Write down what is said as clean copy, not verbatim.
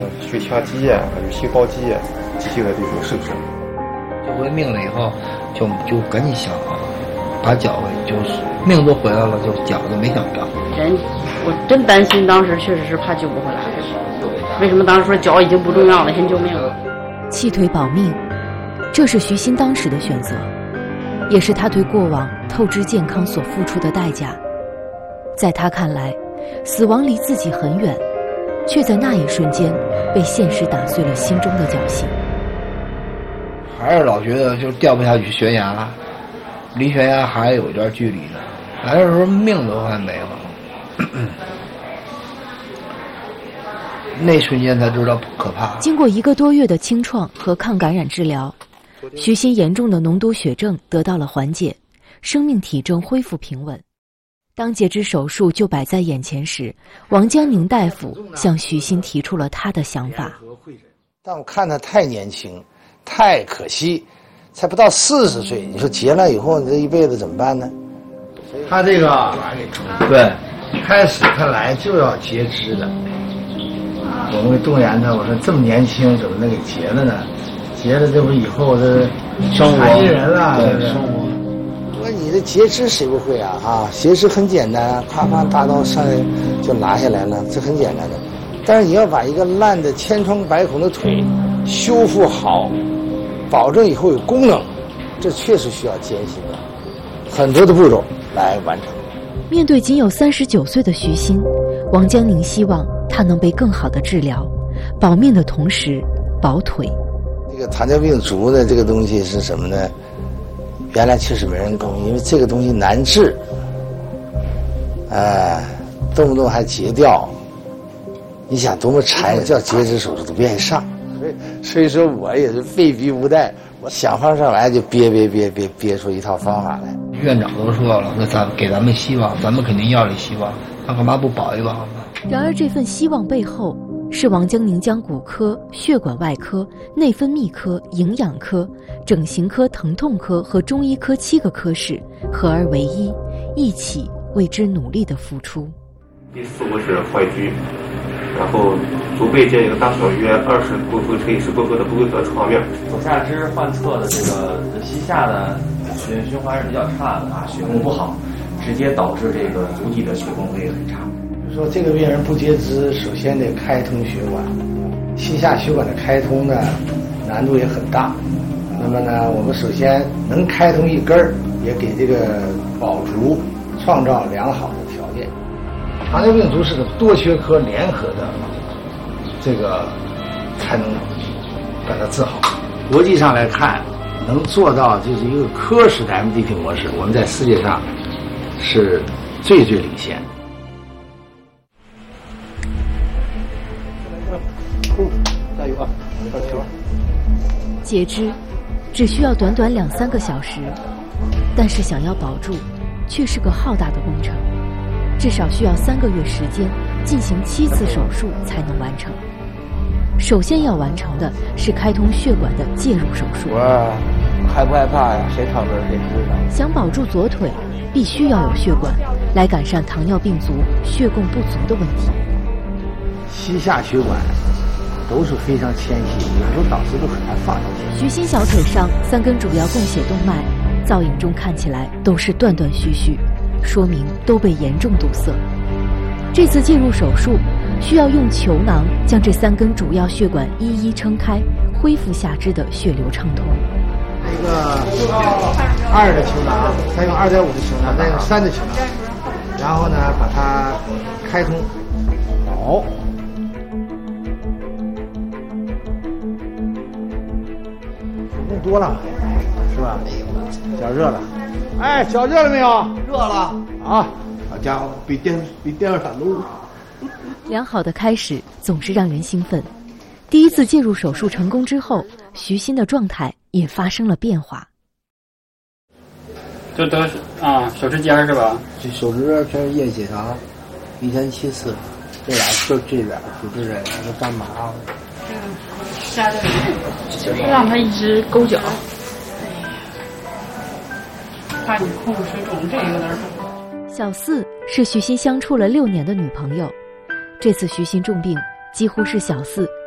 血腔积液、细胞积液急性的这种受伤。 就回命了以后，就赶紧想把脚就是命都回来了，就脚就没想要。 我真担心，当时确实是怕救不回来。为什么当时说脚已经不重要了，先救命了？ 弃腿保命，这是徐鑫当时的选择，也是他对过往透支健康所付出的代价。在他看来，死亡离自己很远，却在那一瞬间被现实打碎了心中的侥幸。 还是老觉得就掉不下去悬崖，离悬崖还有一段距离呢，还是说命都快没了。那瞬间才知道可怕。 经过1个多月的清创和抗感染治疗，徐鑫严重的脓毒血症得到了缓解，生命体征恢复平稳。当截肢手术就摆在眼前时，王江宁大夫向徐鑫提出了他的想法。 但我看他太年轻，太可惜，才不到40岁，你说截了以后你这一辈子怎么办呢？他这个对，开始他来就要截肢的，我们动员他，我说这么年轻怎么能给截了呢？截了这不以后这残疾人了，对生活。我说你的截肢谁不会啊？截肢很简单，啪啪大刀上来就拿下来了，这很简单的。但是你要把一个烂的千疮百孔的腿修复好，保证以后有功能，这确实需要艰辛的，很多的步骤来完成。 面对仅有39岁的徐鑫，王江宁希望他能被更好的治疗，保命的同时保腿。 这个糖尿病足的这个东西是什么呢？原来确实没人懂，因为这个东西难治，动不动还截掉。你想多么残忍，叫截肢手术都不愿意上，所以说我也是被逼无奈，我想方设法就憋出一套方法来。 院长都说了，那给咱们希望，咱们肯定要这希望，他干嘛不保一保呢？ 然而这份希望背后，是王江宁将骨科、血管外科、内分泌科、营养科、整形科、疼痛科和中医科7个科室合而为一起为之努力的付出。 第4步是坏疽，然后足背建一个大小约20公分乘以10公分的不规则创面。 左下肢患侧的这个膝下的循环是比较差的血供不好，直接导致这个足底的血供会很差。 说这个病人不截肢，首先得开通血管，膝下血管的开通呢，难度也很大。那么呢，我们首先能开通一根儿，也给这个保足创造良好的条件。糖尿病足是个多学科联合的，这个才能把它治好。国际上来看，能做到就是一个科室的 MDT 模式，我们在世界上是最领先的。 加油啊！ 截肢只需要短短2-3个小时，但是想要保住，却是个浩大的工程，至少需要3个月时间进行7次手术才能完成。首先要完成的是开通血管的介入手术。 我害不害怕呀？谁躺这儿谁知道。 想保住左腿，必须要有血管，来改善糖尿病足血供不足的问题。 膝下血管都是非常纤细，有时候导致都很难放下去。 徐鑫小腿上3根主要供血动脉，造影中看起来都是断断续续，说明都被严重堵塞。这次介入手术需要用球囊将这3根主要血管一一撑开，恢复下肢的血流畅通。 一个2的球囊，再用2.5的球囊，再用3的球囊，然后呢把它开通。好。多了，是吧？脚热了，哎，脚热了没有？ 热了啊！好家伙，比电视上都。 良好的开始总是让人兴奋。第一次介入手术成功之后，徐鑫的状态也发生了变化。 就得手指尖是吧？ 这手指全是液血糖，1天7次，这俩就这边就这个都干麻了。 下的就是让他一直勾脚， 怕你控制水肿，这个有点小4是徐鑫相处了6年的女朋友，这次徐鑫重病，几乎是小4